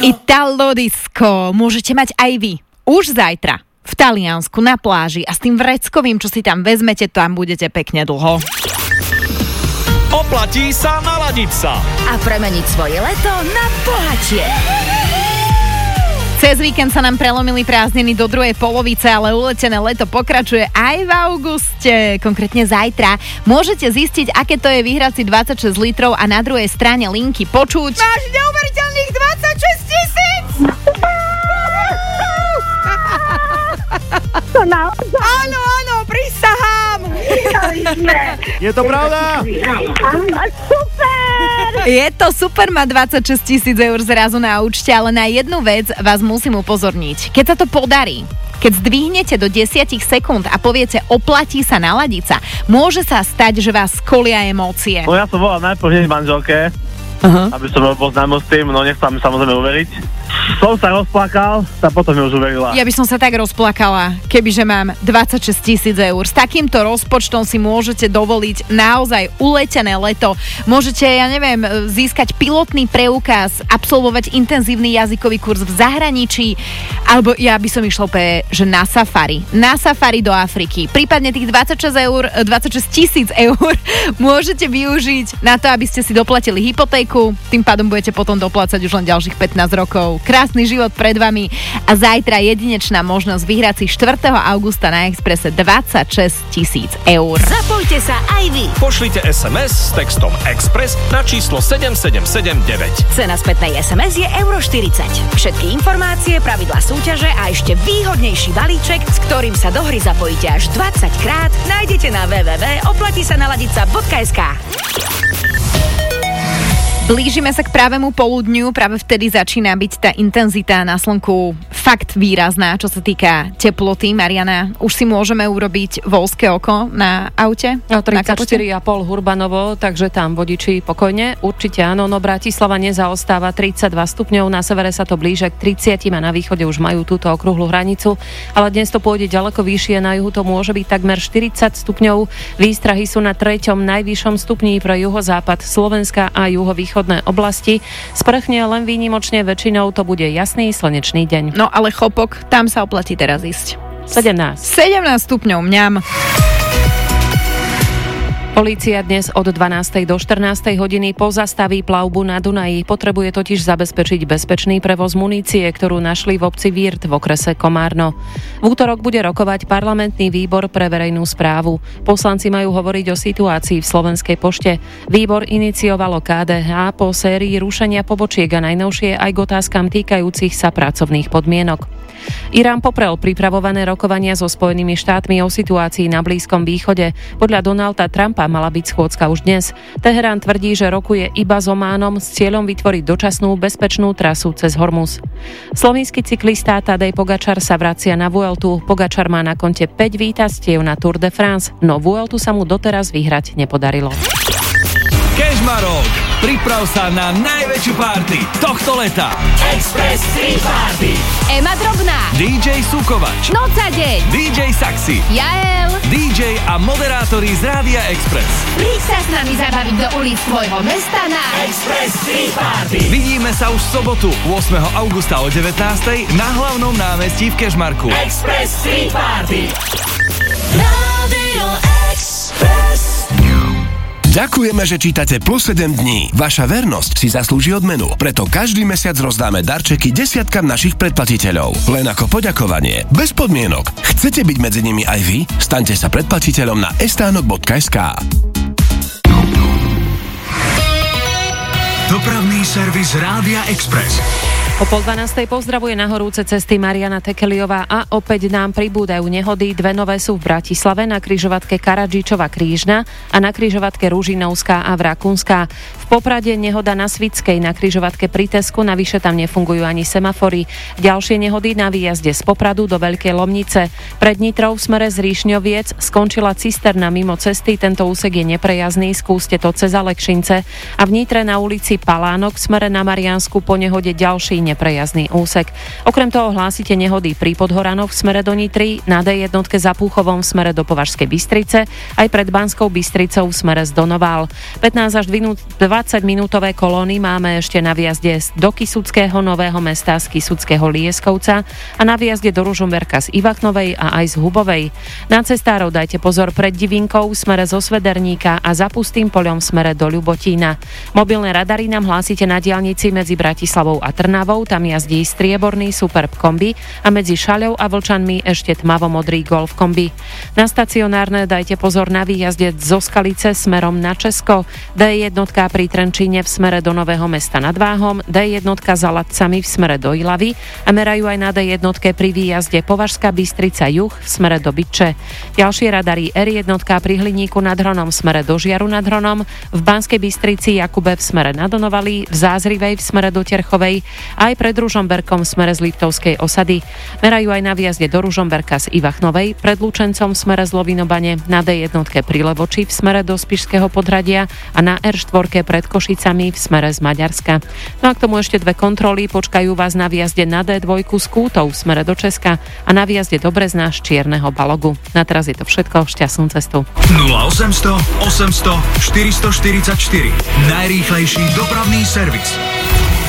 Italo disco môžete mať aj vy. Už zajtra v Taliansku na pláži a s tým vreckovým, čo si tam vezmete, tam budete pekne dlho. Oplatí sa naladiť sa a premeniť svoje leto na bohatšie. Cez víkend sa nám prelomili prázdniny do druhej polovice, ale uletené leto pokračuje aj v auguste, konkrétne zajtra. Môžete zistiť, aké to je vyhrať si 26 litrov a na druhej strane linky počuť Máš neuveriteľných 26 000! To naozaj? Áno, prisahám! Je to pravda? Super! Je to super, má 26 000 eur zrazu na účte, ale na jednu vec vás musím upozorniť. Keď sa to podarí, keď zdvihnete do 10 sekúnd a poviete oplatí sa naladiť sa, môže sa stať, že vás skolia emócie. No ja som volal najprv hneď manželke, aby som bol známo s tým, no nechcel mi samozrejme uveriť. Som sa rozplakal, a potom mi už uverila. Ja by som sa tak rozplakala, kebyže mám 26 000 eur. S takýmto rozpočtom si môžete dovoliť naozaj uletené leto. Môžete, získať pilotný preukaz, absolvovať intenzívny jazykový kurz v zahraničí, alebo ja by som išla že na safari. Na safari do Afriky. Prípadne tých 26 000 eur môžete využiť na to, aby ste si doplatili hypotéku. Tým pádom budete potom doplácať už len ďalších 15 rokov. Krásny život pred vami a zajtra jedinečná možnosť vyhrať si 4. augusta na Expresse 26 000 eur. Zapojte sa aj vy. Pošlite SMS s textom Express na číslo 7779. Cena spätnej SMS je €40. Všetky informácie, pravidlá súťaže a ešte výhodnejší balíček, s ktorým sa do hry zapojíte až 20 krát, nájdete na www.oplatisanaladica.sk. Blížime sa k pravému poludňu, práve vtedy začína byť tá intenzita na slnku fakt výrazná, čo sa týka teploty. Mariana, už si môžeme urobiť voľské oko na aute? 34,5 Hurbanovo, takže tam vodiči pokojne. Určite áno, no Bratislava nezaostáva 32 stupňov, na severe sa to blíže k 30 a na východe už majú túto okrúhlu hranicu, ale dnes to pôjde ďaleko vyššie, na juhu to môže byť takmer 40 stupňov. Výstrahy sú na 3. najvyššom stupni pre juhozápad Slovenska a juhovýchodné oblasti. Sprchne len výnimočne, väčšinou to bude jasný slnečný deň. No ale Chopok, tam sa oplatí teraz ísť. 17 stupňov, mňam. Polícia dnes od 12. do 14. hodiny pozastaví plavbu na Dunaji. Potrebuje totiž zabezpečiť bezpečný prevoz munície, ktorú našli v obci Virt v okrese Komárno. V útorok bude rokovať parlamentný výbor pre verejnú správu. Poslanci majú hovoriť o situácii v Slovenskej pošte. Výbor iniciovalo KDH po sérii rušenia pobočiek a najnovšie aj k otázkam týkajúcich sa pracovných podmienok. Irán poprel pripravované rokovania so Spojenými štátmi o situácii na Blízkom východe. Podľa Donalda Trumpa mala byť schôdzka už dnes. Teherán tvrdí, že rokuje iba s Ománom s cieľom vytvoriť dočasnú bezpečnú trasu cez Hormuz. Slovenský cyklista Tadej Pogačar sa vracia na Vueltu. Pogačar má na konte 5 víťazstiev na Tour de France, no Vueltu sa mu doteraz vyhrať nepodarilo. Kežmarok, priprav sa na najväčšiu party tohto leta. Express Street Party. Ema Drobná, DJ Sukovač, Noc a deň, DJ Saxi, Jael. DJ a moderátori z Rádia Express. Príď sa s nami zabaviť do ulic tvojho mesta na Express Street Party. Vidíme sa už v sobotu 8. augusta o 19. na hlavnom námestí v Kežmarku. Express Street Party. Radio Express. Ďakujeme, že čítate Plus 7 dní. Vaša vernosť si zaslúži odmenu. Preto každý mesiac rozdáme darčeky desiatkam našich predplatiteľov. Len ako poďakovanie. Bez podmienok. Chcete byť medzi nimi aj vy? Staňte sa predplatiteľom na estánok.sk. Dopravný servis Rádia Express. O 11:30 pozdravuje na horúce cesty Mariana Tekeliová a opäť nám pribúdajú nehody. Dve nové sú v Bratislave na križovatke Karadžičova Krížna a na križovatke Ružinovská a Vrakunská. V Poprade nehoda na Svitskej na križovatke pri Tesku, navyše tam nefungujú ani semafory. Ďalšie nehody na výjazde z Popradu do Veľkej Lomnice. Pred Nitrou v smere z Ríšňoviec skončila cisterna mimo cesty, tento úsek je neprejazdný, skúste to cez Alekšince. A v Nitre na ulici Palánok v smere na Mariansku po nehode ďalší neprejazdný úsek. Okrem toho hlásite nehody pri Podhoranoch v smere do Nitry, na D1 za Púchovom v smere do Považskej Bystrice, aj pred Banskou Bystricou v smere z Donoval. 15 až 20 minútové kolóny máme ešte na výjazde do Kysuckého Nového Mesta, z Kysuckého Lieskovca a na výjazde do Ružomberka z Ivachnovej a aj z Hubovej. Na cestárov dajte pozor pred Divinkou v smere zo Svederníka a za Pustým poľom v smere do Ľubotína. Mobilné radary nám hlásite na diaľnici medzi Bratislavou a Trnavou, tam jazdí strieborný Superb kombi a medzi Šaľou a Vlčanmi ešte tmavomodrý Golf kombi. Na stacionárne dajte pozor na výjazde zo Skalice smerom na Česko, D1 pri Trenčíne v smere do Nového Mesta nad Váhom, D1 za Latcami v smere do Ilavy a merajú aj na D1 pri výjazde Považská Bystrica juh v smere do Bytče. Ďalšie radary R1 pri Hliníku nad Hronom v smere do Žiaru nad Hronom, v Banskej Bystrici Jakube v smere na Donovali, v Zázrivej v smere do Terchovej a aj pred Ružomberkom v smere z Liptovskej osady. Merajú aj na výjazde do Ružomberka z Ivachnovej, pred Lučencom v smere z Lovinobane, na D1 pri Levoči v smere do Spišského Podhradia a na R4 pred Košicami v smere z Maďarska. No a k tomu ešte dve kontroly počkajú vás na výjazde na D2 z Kútov v smere do Česka a na výjazde do Brezna z Čierneho Balogu. Na teraz je to všetko, šťastnú cestu. 0800 800 444 najrýchlejší dopravný servis.